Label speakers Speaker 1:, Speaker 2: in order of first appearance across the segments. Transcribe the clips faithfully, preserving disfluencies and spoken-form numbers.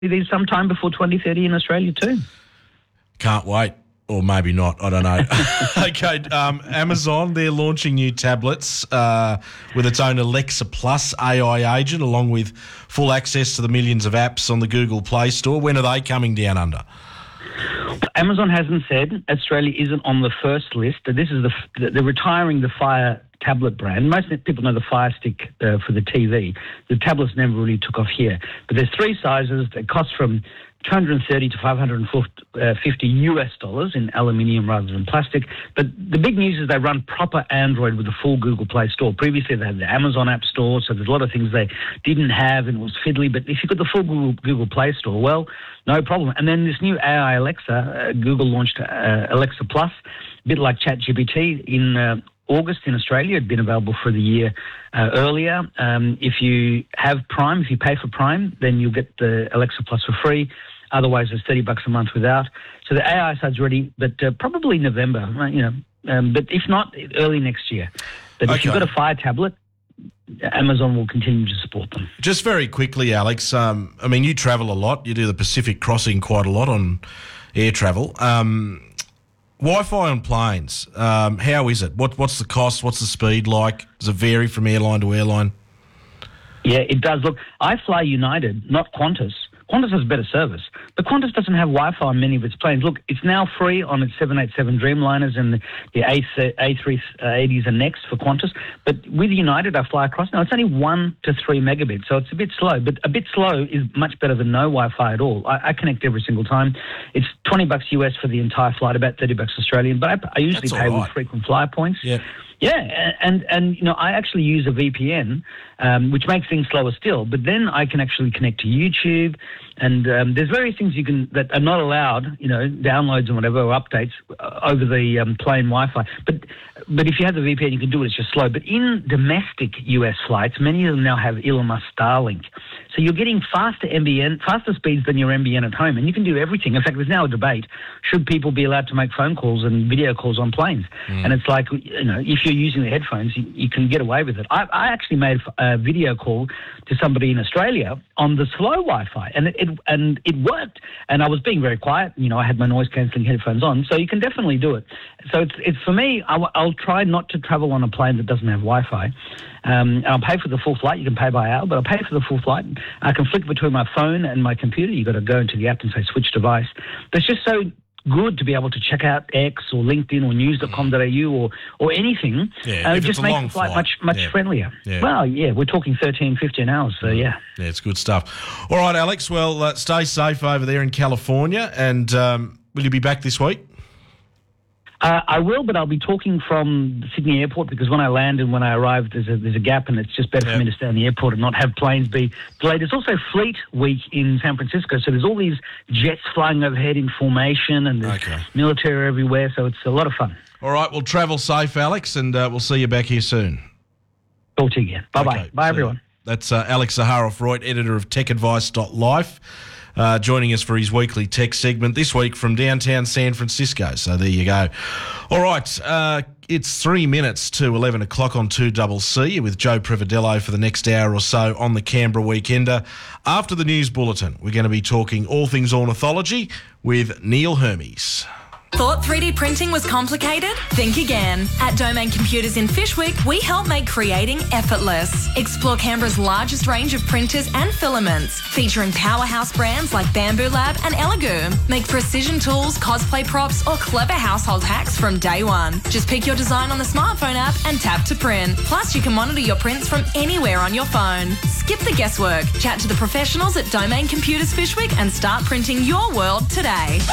Speaker 1: these sometime before twenty thirty in Australia too.
Speaker 2: Can't wait. Or maybe not, I don't know. Okay, um, Amazon, they're launching new tablets uh, with its own Alexa Plus A I agent, along with full access to the millions of apps on the Google Play Store. When are they coming down under?
Speaker 1: Amazon hasn't said. Australia isn't on the first list. This is the they're retiring the Fire tablet brand. Most people know the Fire Stick uh, for the T V. The tablets never really took off here. But there's three sizes. They cost from two hundred thirty to five hundred fifty U S dollars in aluminium rather than plastic. But the big news is they run proper Android with the full Google Play Store. Previously, they had the Amazon App Store, so there's a lot of things they didn't have and it was fiddly. But if you've got the full Google, Google Play Store, well, no problem. And then this new A I Alexa, uh, Google launched uh, Alexa Plus, a bit like ChatGPT in uh, August in Australia. It had been available for the year uh, earlier. Um, if you have Prime, if you pay for Prime, then you'll get the Alexa Plus for free. Otherwise, it's thirty bucks a month without. So the A I side's ready, but uh, probably November, you know. Um, but if not, early next year. But okay. If you've got a Fire tablet, Amazon will continue to support them.
Speaker 2: Just very quickly, Alex, um, I mean, you travel a lot. You do the Pacific crossing quite a lot on air travel. Um, Wi-Fi on planes, um, how is it? What, what's the cost? What's the speed like? Does it vary from airline to airline?
Speaker 1: Yeah, it does. Look, I fly United, not Qantas. Qantas has better service, but Qantas doesn't have Wi-Fi on many of its planes. Look, it's now free on its seven eighty-seven Dreamliners and the, the A three eighties and next for Qantas. But with United, I fly across. Now, it's only one to three megabits, so it's a bit slow. But a bit slow is much better than no Wi-Fi at all. I, I connect every single time. It's twenty bucks U S for the entire flight, about thirty bucks Australian. But I, I usually
Speaker 2: That's
Speaker 1: pay
Speaker 2: all right.
Speaker 1: with frequent flyer points.
Speaker 2: Yeah.
Speaker 1: Yeah, and, and you know, I actually use a V P N, um, which makes things slower still, but then I can actually connect to YouTube, and um, there's various things you can that are not allowed, you know, downloads and whatever, or updates uh, over the um, plane Wi-Fi. But but if you have the V P N, you can do it, it's just slow. But in domestic U S flights, many of them now have Elon Musk Starlink. So you're getting faster M B N, faster speeds than your M B N at home, and you can do everything. In fact, there's now a debate, should people be allowed to make phone calls and video calls on planes? Mm. And it's like, you know, if you're using the headphones, you, you can get away with it. I, I actually made a video call to somebody in Australia on the slow Wi-Fi, and it, it and it worked. And I was being very quiet. You know, I had my noise-cancelling headphones on, so you can definitely do it. So it's, it's for me, I, I'll try not to travel on a plane that doesn't have Wi-Fi. Um, and I'll pay for the full flight. You can pay by hour, but I'll pay for the full flight. I can flick between my phone and my computer. You've got to go into the app and say switch device. But it's just so good to be able to check out X or LinkedIn or news dot com dot a u or, or anything.
Speaker 2: Yeah,
Speaker 1: uh,
Speaker 2: if
Speaker 1: just
Speaker 2: it's a
Speaker 1: makes
Speaker 2: long
Speaker 1: the flight,
Speaker 2: flight.
Speaker 1: much much
Speaker 2: Yeah.
Speaker 1: friendlier.
Speaker 2: Yeah.
Speaker 1: Well, yeah, we're talking thirteen, fifteen hours, so yeah.
Speaker 2: Yeah, it's good stuff. All right, Alex, well, uh, stay safe over there in California, and um, will you be back this week?
Speaker 1: Uh, I will, but I'll be talking from Sydney Airport, because when I land and when I arrive, there's a, there's a gap, and it's just better
Speaker 2: Yep.
Speaker 1: for me to stay in the airport and not have planes be delayed. There's also Fleet Week in San Francisco, so there's all these jets flying overhead in formation, and there's
Speaker 2: Okay.
Speaker 1: military everywhere, so it's a lot of fun.
Speaker 2: All right, well, travel safe, Alex, and uh, we'll see you back here soon.
Speaker 1: Talk to you again. Bye-bye.
Speaker 2: Okay,
Speaker 1: Bye,
Speaker 2: see
Speaker 1: everyone.
Speaker 2: ya. That's uh, Alex Zaharoff-Reutt, editor of tech advice dot life, uh, joining us for his weekly tech segment this week from downtown San Francisco. So there you go. All right, uh, it's three minutes to eleven o'clock on two C C with Joe Prividello for the next hour or so on the Canberra Weekender. After the news bulletin, we're going to be talking all things ornithology with Neil Hermes.
Speaker 3: Thought three D printing was complicated? Think again. At Domain Computers in Fyshwick, we help make creating effortless. Explore Canberra's largest range of printers and filaments, featuring powerhouse brands like Bamboo Lab and Elegoo. Make precision tools, cosplay props, or clever household hacks from day one. Just pick your design on the smartphone app and tap to print. Plus, you can monitor your prints from anywhere on your phone. Skip the guesswork. Chat to the professionals at Domain Computers Fyshwick and start printing your world today.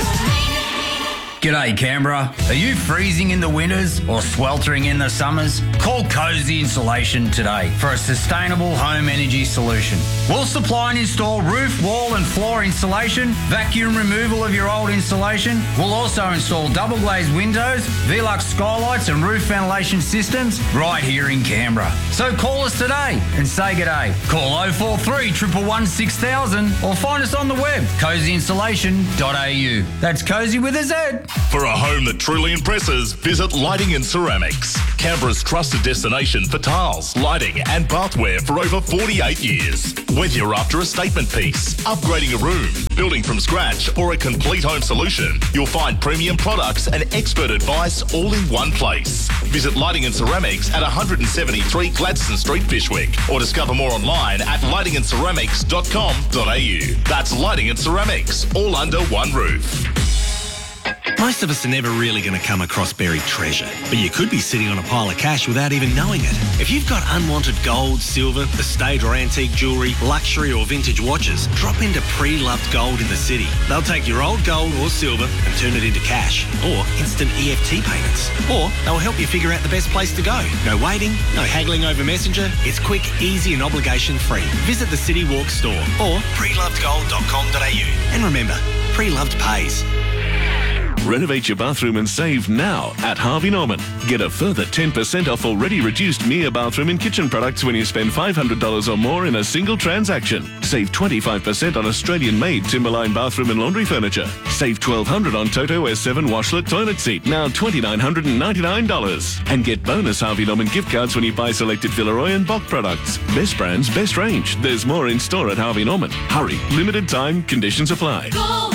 Speaker 4: G'day Canberra. Are you freezing in the winters or sweltering in the summers? Call Cozy Insulation today for a sustainable home energy solution. We'll supply and install roof, wall and floor insulation, vacuum removal of your old insulation. We'll also install double glazed windows, Velux skylights and roof ventilation systems right here in Canberra. So call us today and say g'day. Call oh four three, one one one, six thousand or find us on the web, cozy insulation dot a u. That's Cozy with a Z.
Speaker 5: For a home that truly impresses, visit Lighting and Ceramics, Canberra's trusted destination for tiles, lighting and bathware for over forty-eight years. Whether you're after a statement piece, upgrading a room, building from scratch or a complete home solution, you'll find premium products and expert advice all in one place. Visit Lighting and Ceramics at one seventy-three Gladstone Street, Fishwick, or discover more online at lighting and ceramics dot com dot a u. That's Lighting and Ceramics, all under one roof.
Speaker 6: Most of us are never really going to come across buried treasure, but you could be sitting on a pile of cash without even knowing it. If you've got unwanted gold, silver, estate or antique jewellery, luxury or vintage watches, drop into Pre-Loved Gold in the city. They'll take your old gold or silver and turn it into cash or instant E F T payments. Or they'll help you figure out the best place to go. No waiting, no haggling over Messenger. It's quick, easy and obligation-free. Visit the City Walk store or pre loved gold dot com dot a u. And remember, Pre-Loved pays.
Speaker 7: Renovate your bathroom and save now at Harvey Norman. Get a further ten percent off already reduced Mia bathroom and kitchen products when you spend five hundred dollars or more in a single transaction. Save twenty-five percent on Australian-made Timberline bathroom and laundry furniture. Save twelve hundred dollars on Toto S seven washlet toilet seat, now two thousand nine hundred ninety-nine dollars. And get bonus Harvey Norman gift cards when you buy selected Villeroy and Bock products. Best brands, best range. There's more in store at Harvey Norman. Hurry, limited time, conditions apply.
Speaker 3: Go!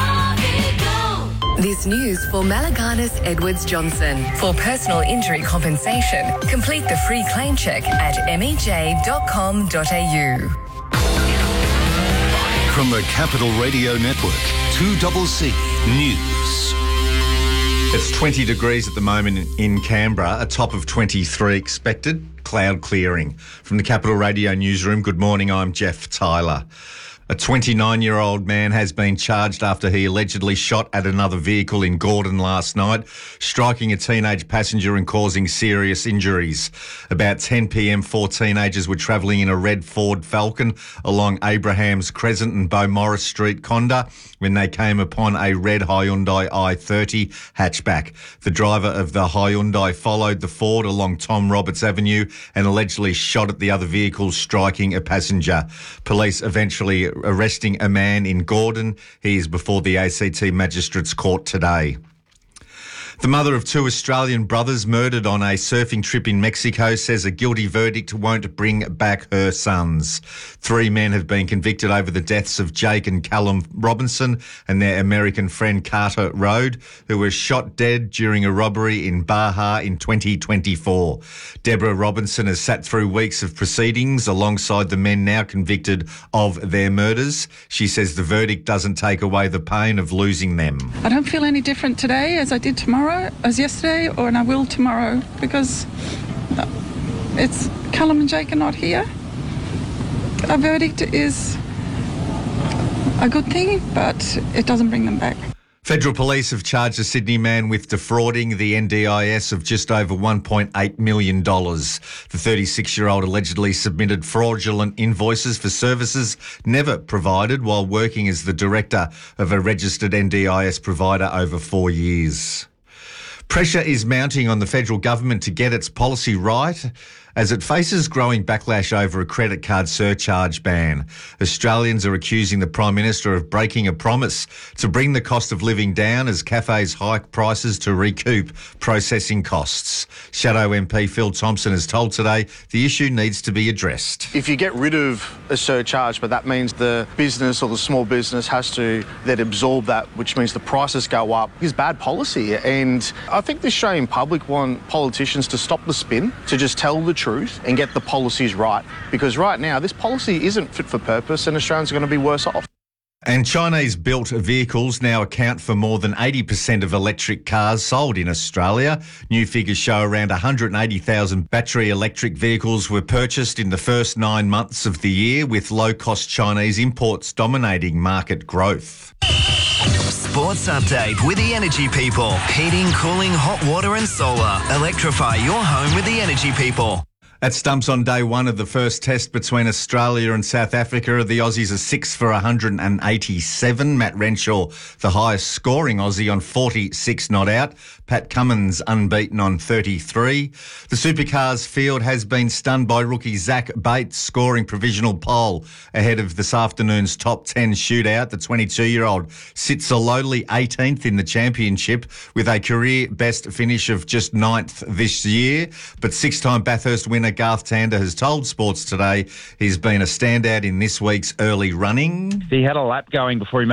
Speaker 8: This news for Malaganas Edwards Johnson. For personal injury compensation, complete the free claim check at m e j dot com dot a u.
Speaker 9: From the Capital Radio Network, two C C News.
Speaker 10: It's twenty degrees at the moment in Canberra, a top of twenty-three expected, cloud clearing. From the Capital Radio Newsroom, good morning, I'm Jeff Tyler. A twenty-nine-year-old man has been charged after he allegedly shot at another vehicle in Gordon last night, striking a teenage passenger and causing serious injuries. About ten p.m, four teenagers were travelling in a red Ford Falcon along Abrahams Crescent and Beaumaris Street, Conda, when they came upon a red Hyundai i thirty hatchback. The driver of the Hyundai followed the Ford along Tom Roberts Avenue and allegedly shot at the other vehicle, striking a passenger. Police eventually arresting a man in Gordon. He is before the A C T Magistrates Court today. The mother of two Australian brothers murdered on a surfing trip in Mexico says a guilty verdict won't bring back her sons. Three men have been convicted over the deaths of Jake and Callum Robinson and their American friend Carter Rode, who was shot dead during a robbery in Baja in twenty twenty-four. Deborah Robinson has sat through weeks of proceedings alongside the men now convicted of their murders. She says the verdict doesn't take away the pain of losing them.
Speaker 11: I don't feel any different today as I did tomorrow. As yesterday, or and I will tomorrow, because it's Callum and Jake are not here. A verdict is a good thing, but it doesn't bring them back.
Speaker 10: Federal Police have charged a Sydney man with defrauding the N D I S of just over one point eight million dollars. The thirty-six-year-old allegedly submitted fraudulent invoices for services never provided while working as the director of a registered N D I S provider over four years. Pressure is mounting on the federal government to get its policy right as it faces growing backlash over a credit card surcharge ban. Australians are accusing the Prime Minister of breaking a promise to bring the cost of living down as cafes hike prices to recoup processing costs. Shadow M P Phil Thompson has told Today the issue needs to be addressed.
Speaker 12: If you get rid of a surcharge, but that means the business or the small business has to then absorb that, which means the prices go up, is bad policy. And I think the Australian public want politicians to stop the spin, to just tell the truth and get the policies right, because right now this policy isn't fit for purpose and Australians are going to be worse off.
Speaker 10: And Chinese-built vehicles now account for more than eighty percent of electric cars sold in Australia. New figures show around one hundred eighty thousand battery electric vehicles were purchased in the first nine months of the year, with low-cost Chinese imports dominating market growth.
Speaker 13: Sports update with the Energy People. Heating, cooling, hot water and solar. Electrify your home with the Energy People.
Speaker 10: At Stumps on day one of the first test between Australia and South Africa, the Aussies are six for one hundred eighty-seven. Matt Renshaw, the highest scoring Aussie on forty-six not out. Pat Cummins unbeaten on thirty-three. The Supercars field has been stunned by rookie Zach Bates scoring provisional pole ahead of this afternoon's top ten shootout. The twenty-two-year-old sits a lowly eighteenth in the championship with a career best finish of just ninth this year. But six-time Bathurst winner Garth Tander has told Sports Today he's been a standout in this week's early running.
Speaker 14: He had a lap going before he